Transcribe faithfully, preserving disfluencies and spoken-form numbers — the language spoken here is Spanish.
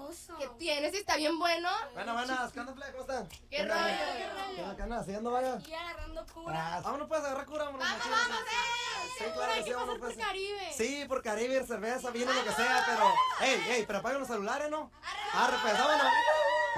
oso. ¿Qué tienes? ¿Está bien bueno? Buenas, buenas, ¿qué onda, plebe? ¿Cómo están? ¿Qué rollo? ¿Qué rollo? ¿Qué onda, qué onda? ¿Haciendo, vaya? Y agarrando cura. Ah, vámonos pues, agarrar cura, vámonos. ¡Vamos, machín, vamos, sí. eh! Sí, claro que sí, vámonos por pues. Caribe. Sí, por Caribe, cerveza, vino, lo que sea, pero... ¡Ey, ey, pero apaguen los celulares, ¿no? ¡Arre, pues, vámonos!